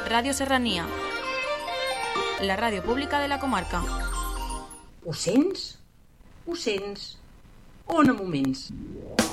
Ràdio Serrania, la ràdio pública de la comarca. Ho sents? Ho sents? O en moments?